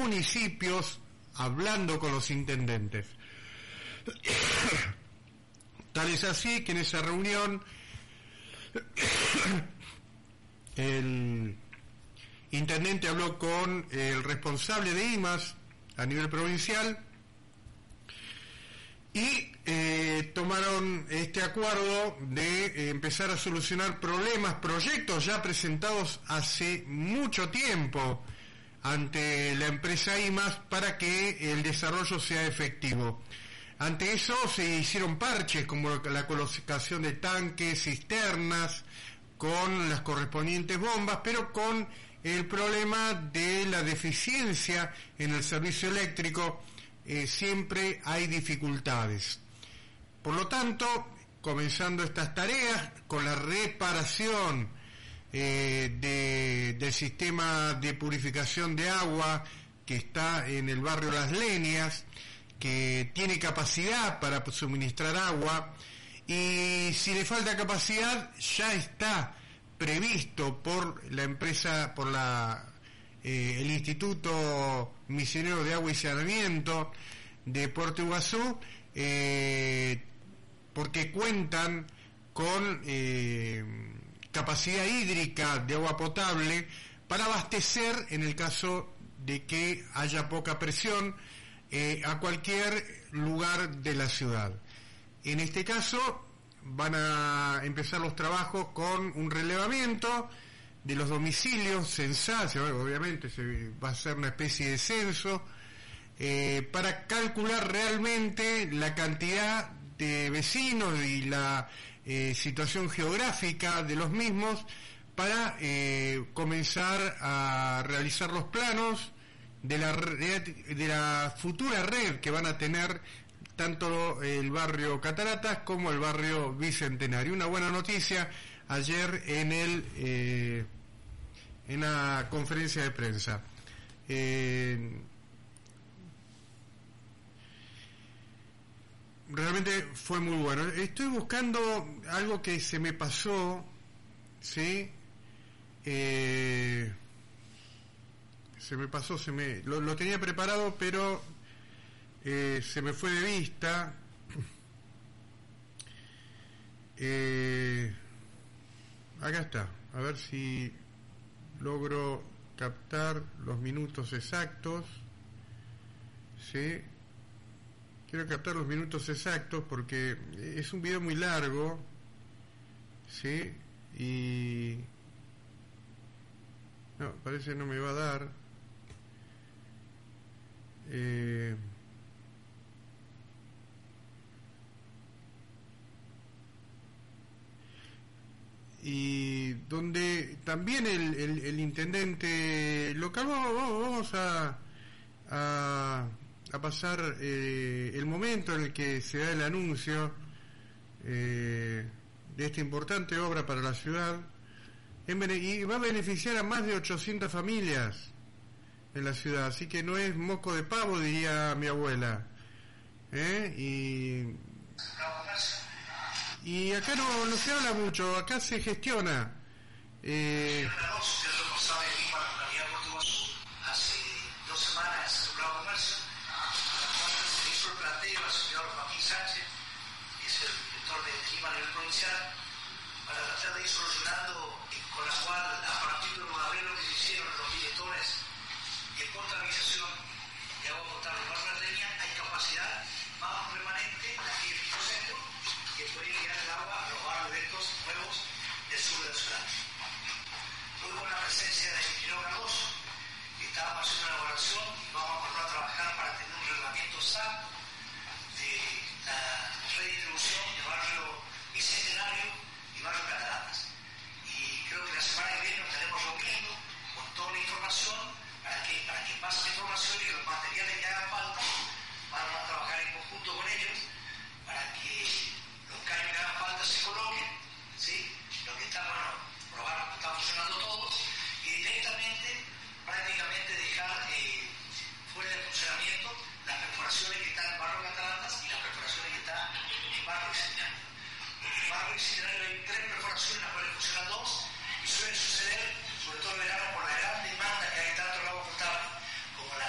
municipios hablando con los intendentes. Tal es así que en esa reunión el intendente habló con el responsable de IMAS a nivel provincial y tomaron este acuerdo de empezar a solucionar proyectos ya presentados hace mucho tiempo ante la empresa IMAS para que el desarrollo sea efectivo. Ante eso se hicieron parches como la colocación de tanques, cisternas, con las correspondientes bombas, pero con el problema de la deficiencia en el servicio eléctrico siempre hay dificultades. Por lo tanto, comenzando estas tareas con la reparación del sistema de purificación de agua que está en el barrio Las Leñas, que tiene capacidad para suministrar agua, y si le falta capacidad ya está previsto por la empresa, por el Instituto Misionero de Agua y Saneamiento de Puerto Iguazú, porque cuentan con capacidad hídrica de agua potable para abastecer en el caso de que haya poca presión a cualquier lugar de la ciudad. En este caso van a empezar los trabajos con un relevamiento de los domicilios, censacio, obviamente va a ser una especie de censo, para calcular realmente la cantidad de vecinos y la situación geográfica de los mismos para comenzar a realizar los planos de la futura red que van a tener tanto el barrio Cataratas como el barrio Bicentenario. Una buena noticia ayer en la conferencia de prensa. Realmente fue muy bueno. Estoy buscando algo que se me pasó, ¿sí? Se me pasó, lo tenía preparado, pero se me fue de vista. Acá está, a ver si logro captar los minutos exactos. Sí, quiero captar los minutos exactos porque es un video muy largo, sí, y no, parece que no me va a dar. Y donde también el intendente local, vamos a pasar el momento en el que se da el anuncio de esta importante obra para la ciudad, y va a beneficiar a más de 800 familias en la ciudad, así que no es moco de pavo, diría mi abuela, y acá no se habla mucho, acá se gestiona. Hace 2 semanas en un Bravo Comercio, a la cual se hizo el planteo al señor Joaquín Sánchez, que es el director de clima a nivel provincial, para tratar de ir solucionando, con la cual a partir de los arreglos que se hicieron en los directores de potabilización de agua potable en Barra Leña, hay capacidad más permanente aquí en el centro que puede guiar el agua a los barrios de estos nuevos del sur de la ciudad. Hoy con la presencia del ingeniero Cardoso, estábamos haciendo una evaluación y vamos a volver a trabajar para tener un reglamento SAP de la redistribución de barrio Bicentenario y barrio